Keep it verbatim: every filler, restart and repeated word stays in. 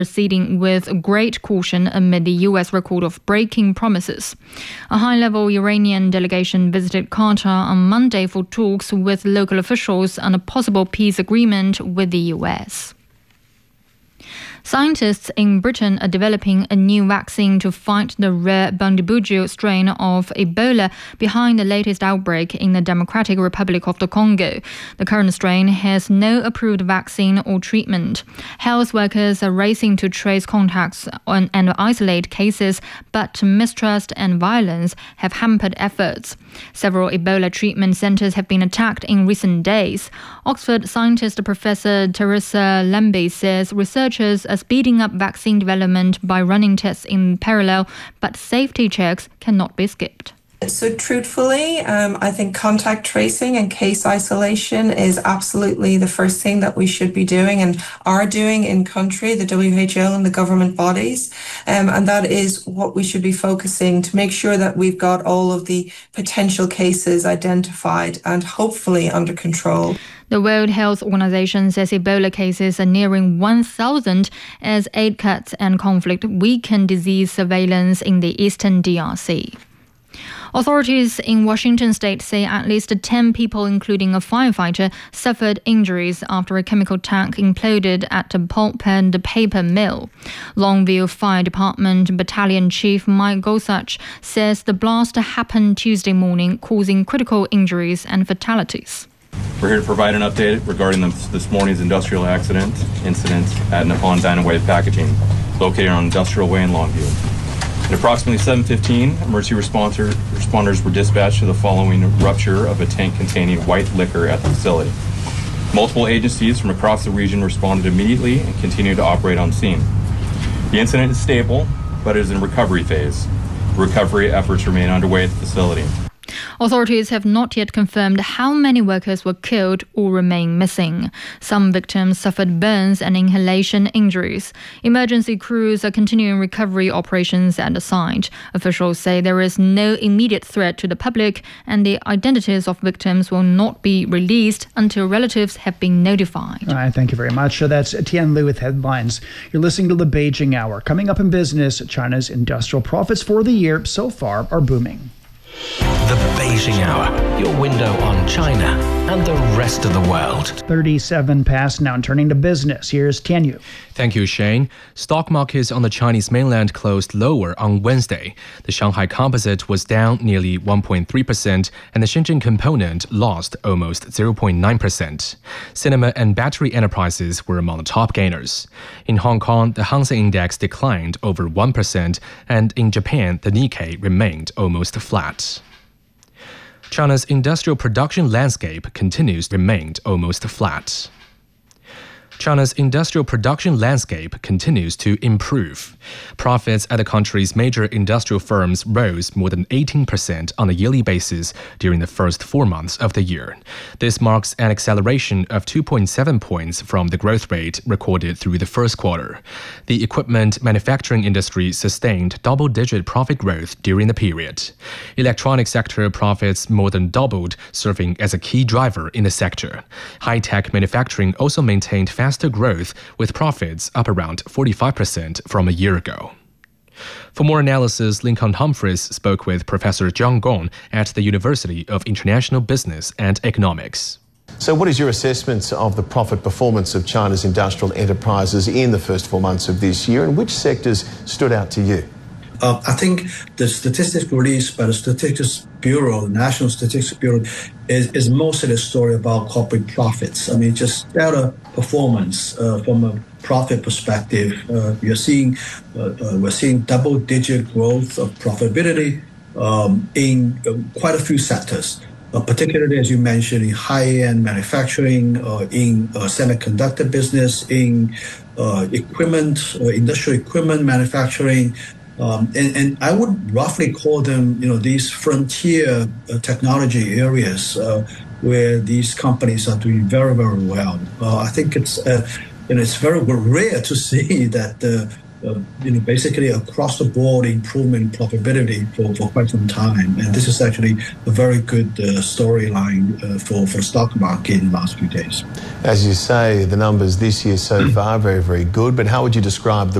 proceeding with great caution amid the U S record of breaking promises. A high-level Iranian delegation visited Qatar on Monday for talks with local officials on a possible peace agreement with the U S. Scientists in Britain are developing a new vaccine to fight the rare Bundibugyo strain of Ebola behind the latest outbreak in the Democratic Republic of the Congo. The current strain has no approved vaccine or treatment. Health workers are racing to trace contacts on, and isolate cases, but mistrust and violence have hampered efforts. Several Ebola treatment centers have been attacked in recent days. Oxford scientist Professor Teresa Lambie says researchers are speeding up vaccine development by running tests in parallel, but safety checks cannot be skipped. So truthfully, um, I think contact tracing and case isolation is absolutely the first thing that we should be doing and are doing in country, the W H O and the government bodies. Um, and that is what we should be focusing to make sure that we've got all of the potential cases identified and hopefully under control. The World Health Organization says Ebola cases are nearing one thousand as aid cuts and conflict weaken disease surveillance in the eastern D R C. Authorities in Washington state say at least ten people, including a firefighter, suffered injuries after a chemical tank imploded at a pulp and paper mill. Longview Fire Department Battalion Chief Mike Gorsuch says the blast happened Tuesday morning, causing critical injuries and fatalities. We're here to provide an update regarding this morning's industrial accident incident at Nippon Dynawave Packaging, located on Industrial Way in Longview. At approximately seven fifteen, emergency responder, responders were dispatched to the following rupture of a tank containing white liquor at the facility. Multiple agencies from across the region responded immediately and continue to operate on scene. The incident is stable, but it is in recovery phase. Recovery efforts remain underway at the facility. Authorities have not yet confirmed how many workers were killed or remain missing. Some victims suffered burns and inhalation injuries. Emergency crews are continuing recovery operations at the site. Officials say there is no immediate threat to the public and the identities of victims will not be released until relatives have been notified. All right, thank you very much. So that's Tian Lu with headlines. You're listening to the Beijing Hour. Coming up in business, China's industrial profits for the year so far are booming. The Beijing Hour, your window on China and the rest of the world. thirty-seven past now, and turning to business. Here's Tian Yu. Thank you, Shane. Stock markets on the Chinese mainland closed lower on Wednesday. The Shanghai Composite was down nearly one point three percent, and the Shenzhen Component lost almost zero point nine percent. Cinema and battery enterprises were among the top gainers. In Hong Kong, the Hang Seng Index declined over one percent, and in Japan, the Nikkei remained almost flat. China's industrial production landscape continues to remain almost flat. China's industrial production landscape continues to improve. Profits at the country's major industrial firms rose more than eighteen percent on a yearly basis during the first four months of the year. This marks an acceleration of two point seven points from the growth rate recorded through the first quarter. The equipment manufacturing industry sustained double-digit profit growth during the period. Electronic sector profits more than doubled, serving as a key driver in the sector. High-tech manufacturing also maintained fast faster growth, with profits up around forty-five percent from a year ago. For more analysis, Lincoln Humphreys spoke with Professor Zhang Gong at the University of International Business and Economics. So what is your assessment of the profit performance of China's industrial enterprises in the first four months of this year, and which sectors stood out to you? Uh, I think the statistics released by the Statistics Bureau, the National Statistics Bureau, is, is mostly a story about corporate profits. I mean, just stellar performance uh, from a profit perspective. Uh, we are seeing uh, uh, we're seeing double-digit growth of profitability um, in uh, quite a few sectors. Uh, particularly, as you mentioned, in high-end manufacturing, uh, in uh, semiconductor business, in uh, equipment, uh, industrial equipment manufacturing. Um, and, and I would roughly call them, you know, these frontier uh, technology areas uh, where these companies are doing very, very well. Uh, I think it's, uh, you know, it's very rare to see that the uh, you know, basically across the board improvement in profitability for, for quite some time. And this is actually a very good uh, storyline uh, for, for the stock market in the last few days. As you say, the numbers this year so far, very, very good. But how would you describe the